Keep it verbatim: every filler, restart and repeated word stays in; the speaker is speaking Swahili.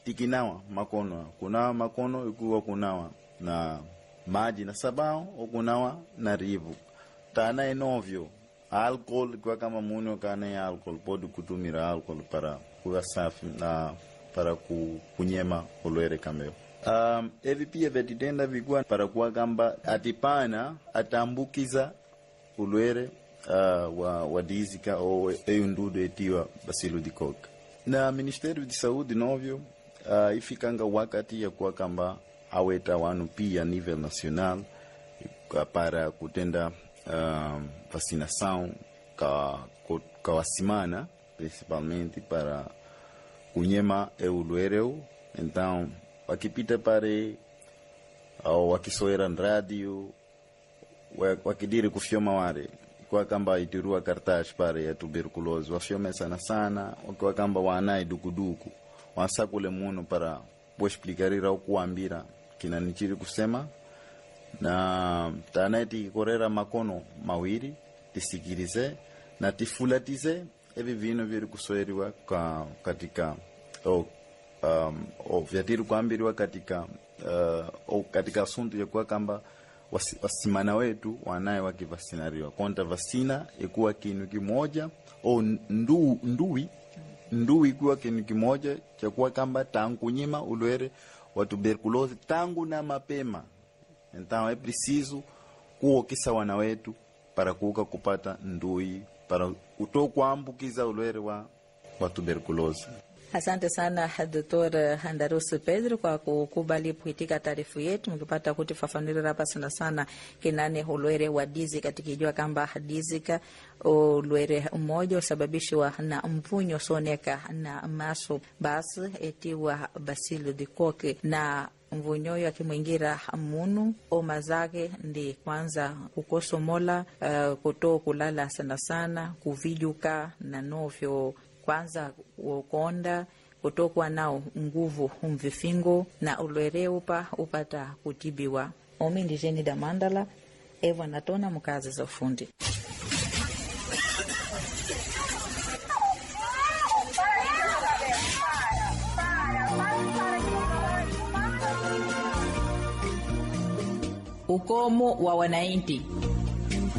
tikinawa makono, kunawa makono ikuwa kunawa na maji na sabao o kunawa na rivu. Tana enovyo alcohol kwa kama muno kana ya alcohol pode kutumira alcohol para kuwa safi na para kunyema ulwere kameo. Um, evi pia vetitenda vikuwa para kuwa kamba atipana atambukiza ulwere uh, wa, wa dizika o eundudu etiwa Bacilo de Koch. Na Ministério de Saúde novyo uh, ifikanga wakati ya kuwa kamba aweta wanu pia nível nacional para kutenda uh, vacinação ka, ka wasimana, principalmente para kunyema eulwereu. Então wakipita pare au wakisoera radio wakidiri kufyoma ware kwa kamba itirua kartash pare ya tuberculose wafyome sana sana kwa kamba wanai dukuduku wasakule muno para kuexplicarira au kuambira kina nichiri kusema na taneti korera makono mawiri tisikirize na tifulatize evi vino viri kusoeriwa ka, katika o um, o vyatiri kuambiriwa katika uh, o katika asuntu ya kwa kamba wasi, wasimana wetu wanaye wakivasinariwa konta vasina ikuwa kinu kimoja o ndu, ndui ndui ikuwa kinu kimoja cha kuwa kamba tangu nyima ulwere wa tuberculose tangu na mapema. Então é preciso kuokisa wana wetu para kuuka kupata ndui para kutokuambukiza ulwere wa, wa tuberculose. Asante sana Doutor Andarusi Pedro kwa kukubali kuitika taarifu yetu, mkipata kutifafanurira hapa sana sana kinane ulwere wa dizi katika ijua kamba dizika ulwere mmoja usababishwa na mpunyo soneka na maso basi etiwa Bacilo de Koch na mvunyoyo akimwingira munu oma zake ndi kwanza kukosomola uh, kuto kulala sana sana kuvijuka na novyo kwanza ukonda kutokwa nao nguvu umvifingo na ulwere upa upata kutibiwa. Omi ndi Jeni da Mandala, Eva Natona mukazi za ufundi. Ukomo wa wananchi.